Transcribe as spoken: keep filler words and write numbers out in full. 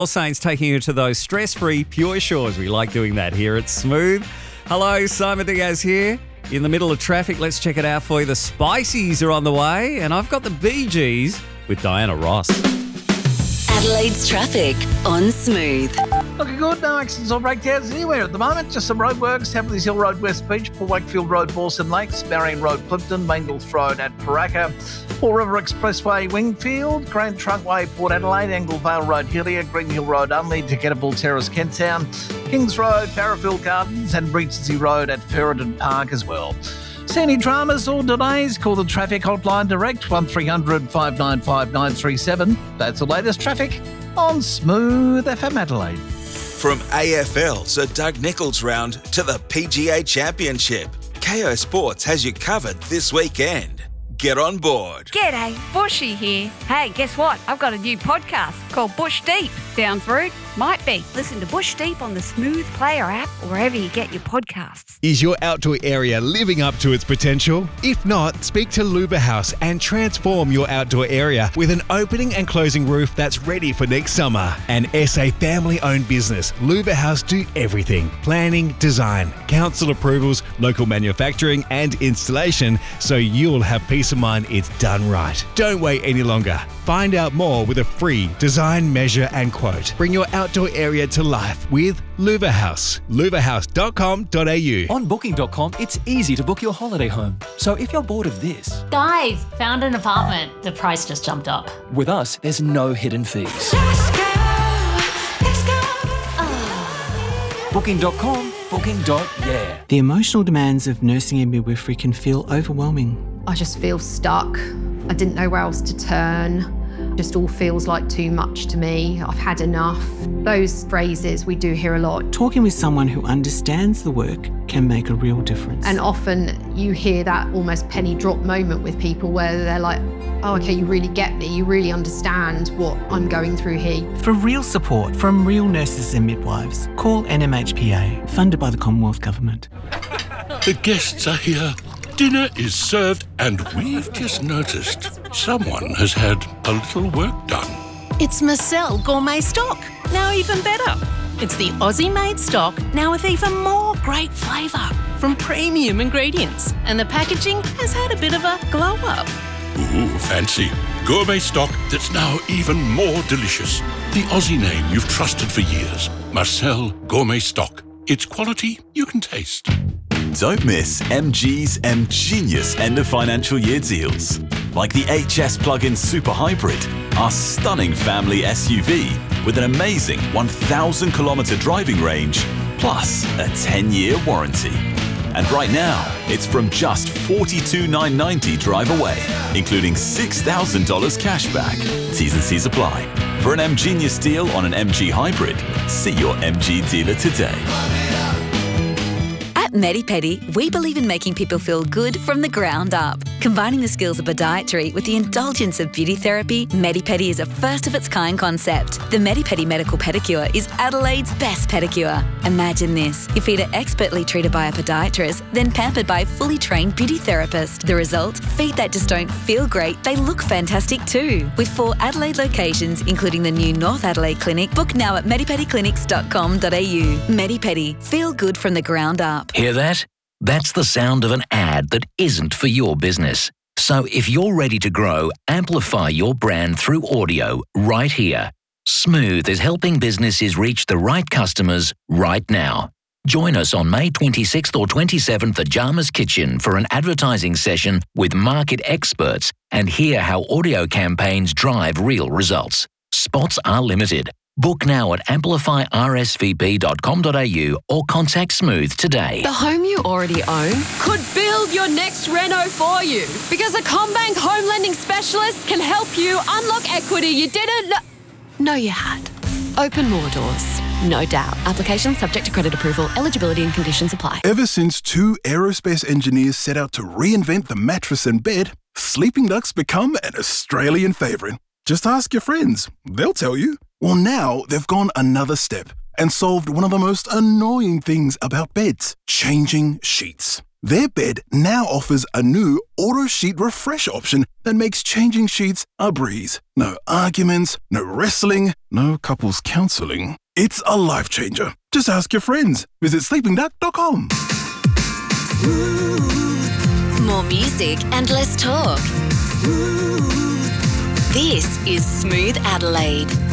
Saints taking you to those stress-free, pure shores. We like doing that here at Smooth. Hello, Simon Diaz here. In the middle of traffic, let's check it out for you. The Spiceys are on the way, and I've got the Bee Gees with Diana Ross. Adelaide's traffic on Smooth. Looking good, no accidents or breakdowns anywhere at the moment. Just some roadworks, Hamleys Hill Road, West Beach, Port Wakefield Road, Mawson Lakes, Marion Road, Plimpton, Mangles Road at Paraka, Paul River Expressway, Wingfield, Grand Trunkway, Port Adelaide, Anglevale Road, Hillier, Green Hill Road, Unley, Decatable Terrace, Kent Town, Kings Road, Barrafield Gardens and Regency Road at Ferryden Park as well. See any dramas or delays? Call the traffic hotline direct, one three hundred five nine five nine three seven. That's the latest traffic on Smooth F M Adelaide. From A F L Sir Doug Nicholls round to the P G A Championship, K O Sports has you covered this weekend. Get on board. G'day, Bushy here. Hey, guess what? I've got a new podcast called Bush Deep. Sounds rude? Might be. Listen to Bush Deep on the Smooth Player app or wherever you get your podcasts. Is your outdoor area living up to its potential? If not, speak to Luva House and transform your outdoor area with an opening and closing roof that's ready for next summer. An S A family-owned business, Luva House do everything. Planning, design, council approvals, local manufacturing and installation, so you'll have peace of mind it's done right. Don't wait any longer. Find out more with a free design, measure and quote. Bring your outdoor area to life with Luva House. luva house dot com dot a u. On booking dot com, it's easy to book your holiday home. So if you're bored of this... Guys, found an apartment. The price just jumped up. With us, there's no hidden fees. Let's go, let's go. Oh. booking dot com, booking dot yeah. The emotional demands of nursing and midwifery can feel overwhelming. I just feel stuck. I didn't know where else to turn. Just all feels like too much to me. I've had enough. Those phrases we do hear a lot. Talking with someone who understands the work can make a real difference. And often you hear that almost penny drop moment with people where they're like, oh, okay, you really get me. You really understand what I'm going through here. For real support from real nurses and midwives, call N M H P A, funded by the Commonwealth Government. The guests are here. Dinner is served and we've just noticed someone has had a little work done. It's Marcel Gourmet Stock, now even better. It's the Aussie-made stock, now with even more great flavour from premium ingredients. And the packaging has had a bit of a glow-up. Ooh, fancy. Gourmet stock that's now even more delicious. The Aussie name you've trusted for years. Marcel Gourmet Stock. It's quality you can taste. Don't miss M G's M Genius end of financial year deals. Like the H S plug-in Super Hybrid, our stunning family S U V with an amazing one thousand kilometre driving range, plus a ten-year warranty. And right now, it's from just forty-two thousand nine hundred ninety dollars drive away, including six thousand dollars cash back. T's and C's apply. For an M Genius deal on an M G Hybrid, see your M G dealer today. At MediPedi, we believe in making people feel good from the ground up. Combining the skills of podiatry with the indulgence of beauty therapy, MediPedi is a first-of-its-kind concept. The MediPedi Medical Pedicure is Adelaide's best pedicure. Imagine this. Your feet are expertly treated by a podiatrist, then pampered by a fully trained beauty therapist. The result? Feet that just don't feel great, they look fantastic too. With four Adelaide locations, including the new North Adelaide Clinic, book now at medipedi clinics dot com dot a u. MediPedi. Feel good from the ground up. Hear that? That's the sound of an ad that isn't for your business. So if you're ready to grow, amplify your brand through audio right here. Smooth is helping businesses reach the right customers right now. Join us on May twenty-sixth or twenty-seventh at Jama's Kitchen for an advertising session with market experts and hear how audio campaigns drive real results. Spots are limited. Book now at amplify r s v p dot com dot a u or contact Smooth today. The home you already own could build your next reno for you, because a CommBank home lending specialist can help you unlock equity you didn't know, know you had. Open more doors, no doubt. Application subject to credit approval. Eligibility and conditions apply. Ever since two aerospace engineers set out to reinvent the mattress and bed, Sleeping Duck's become an Australian favourite. Just ask your friends, they'll tell you. Well, now they've gone another step and solved one of the most annoying things about beds, changing sheets. Their bed now offers a new auto sheet refresh option that makes changing sheets a breeze. No arguments, no wrestling, no couples counselling. It's a life changer. Just ask your friends. Visit sleeping duck dot com. More music and less talk. This is Smooth Adelaide.